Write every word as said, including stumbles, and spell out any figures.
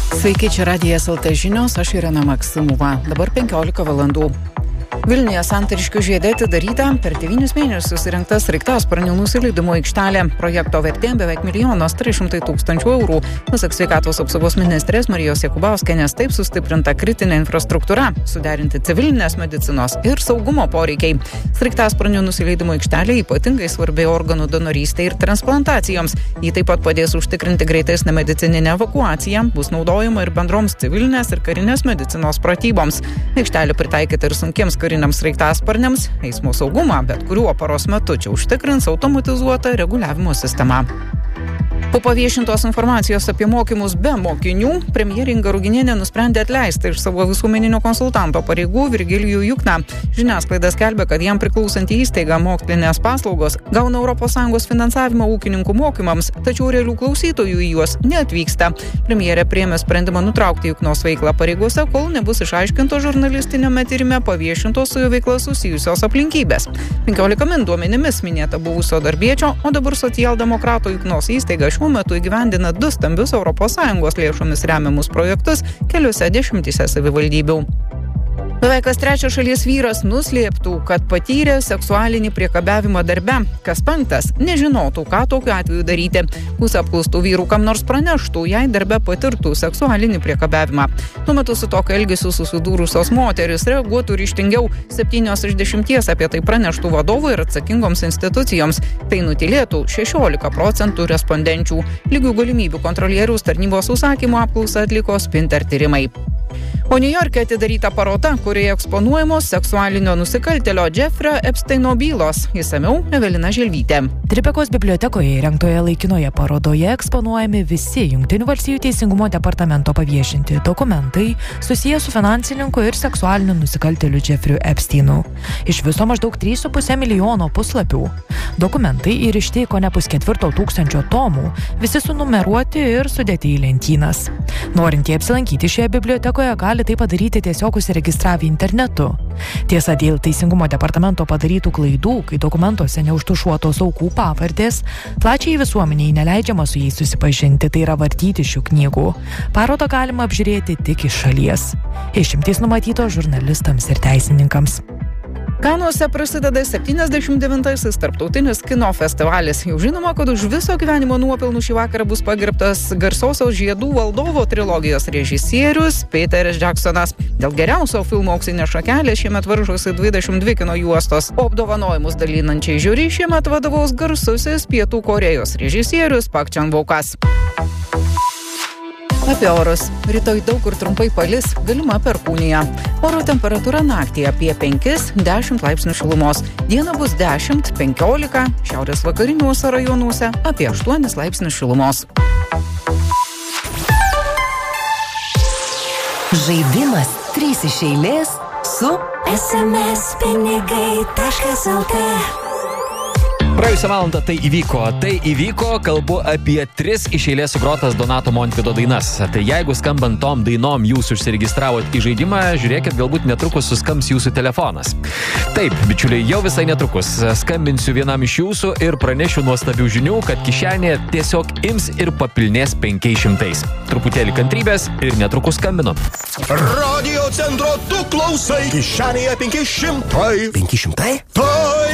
Sveiki, čia Radijas L T žinios, aš Irena Maksimova. Dabar penkiolika valandų. Vilniuje Santariškių žiede atidaryta per devynis mėnesius įrengta sraigtasparnių nusileidimo aikštelė. Projekto vertė beveik milijonas trys šimtai tūkstančių eurų. Pasak sveikatos apsaugos ministrės Marijos Jakubauskienės, taip sustiprinta kritinė infrastruktūra, suderinti civilinės medicinos ir saugumo poreikiai. Sraigtasparnių nusileidimo aikštelė ypatingai svarbi organų donorystė ir transplantacijoms. Ji taip pat padės užtikrinti greitesnę medicininę evakuaciją, bus naudojama ir bendroms civilinės ir karinės medicinos pratyboms. Aikštelė pritaikyta ir sunkiems kariniams sraigtasparniams, eismo saugumą, bet kuriuo paros metu čia užtikrins automatizuota reguliavimo sistema. Po paviešintos informacijos apie mokymus be mokinių, premjerė Inga Ruginienė nusprendė atleisti iš savo visuomeninio konsultanto pareigų Virgilijų Jukną. Žiniasklaida skelbia, kad jam priklausanti įstaiga mokslinės paslaugos gauna Europos Sąjungos finansavimą ūkininkų mokymams, tačiau realių klausytojų į juos neatvyksta. Premjerė priėmė sprendimą nutraukti Juknos veiklą pareigose, kol nebus išaiškintos žurnalistinėme tyrime paviešintos su jo veikla susijusios aplinkybės. penkiolika min duomenimis minėta buvusio darbiečio, o dabar socialdemokrato Juknos įstaiga šiuo metu įgyvendina du stambius Europos Sąjungos lėšomis remiamus projektus keliose dešimtyse savivaldybių. Beveik kas trečias šalies vyras nuslėptų, kad patyrė seksualinį priekabiavimą darbe. Kas penktas nežinotų, ką tokiu atveju daryti. Pusė apklaustų vyrų kam nors praneštų, jei darbe patirtų seksualinį priekabiavimą. Tuo metu su tokiu elgesiu susidūrusios moteris reaguotų ryžtingiau. Septynios iš dešimties apie tai praneštų vadovui ir atsakingoms institucijoms. Tai nutylėtų šešiolika procentų respondenčių. Lygių galimybių kontrolieriaus tarnybos užsakymu apklausą atliko Spinter tyrimai. O Niujorke atidaryta paroda, kurioje eksponuojamos seksualinio nusikaltėlio Jeffrio Epsteino bylos. Išsamiau Evelina Želvytė. Tripekos bibliotekoje įrengtoje laikinoje parodoje eksponuojami visi Jungtinių valstijų teisingumo departamento paviešinti dokumentai susiję su finansininku ir seksualiniu nusikaltėliu Jeffriu Epsteinu. Iš viso maždaug trys su puse milijono puslapių. Dokumentai įrišti į kone pusketvirto tūkstančio tomų, visi sunumeruoti ir sudėti į lentynas. Norintieji apsilankyti šioje bibliotekoje gali tai padaryti tiesiog užsiregistravę internetu. Tiesa, dėl teisingumo departamento padarytų klaidų, kai dokumentuose neužtušuotos aukų pavardės, plačiai visuomeniai neleidžiama su jais susipažinti, tai yra vartyti šių knygų. Parodą galima apžiūrėti tik iš šalies. Išimtys numatytos žurnalistams ir teisininkams. Kanuose prasideda septyniasdešimt devintasis tarptautinis kino festivalis. Jau žinoma, kad už viso gyvenimo nuopelnų šį vakarą bus pagerbtas garsiosios Žiedų valdovo trilogijos režisierius Peteris Jacksonas. Dėl geriausio filmo Auksinė šakelė šiemet varžosi dvidešimt dvi kino juostos, o apdovanojimus dalinančiai žiūri šiemet vadovaus garsusis Pietų Korėjos režisierius Pak Chan-wokas. Apie orus. Rytoj daug kur trumpai palis, galima perkūnija. Oro temperatūra naktį apie penkis dešimt laipsnių šilumos. Dieną bus dešimt penkiolika, šiaurės vakariniuose rajonuose apie aštuonis laipsnius šilumos. Žaidimas trys iš eilės su es em es pinigai taškas el tė. Praėjusią valandą tai įvyko. Tai įvyko, kalbu apie tris iš eilės sugrotas Donato Montvydo dainas. Tai jeigu skambant tom dainom jūs užsiregistravot į žaidimą, žiūrėkit, galbūt netrukus suskambs jūsų telefonas. Taip, bičiuliai, jau visai netrukus skambinsiu vienam iš jūsų ir pranešiu nuostabių žinių, kad kišenė tiesiog ims ir papilnės penkiais šimtais. Truputėlį kantrybės ir netrukus skambinu. Radio centro tu klausai, kišenėje penki šimtai. penki šimtai? Tai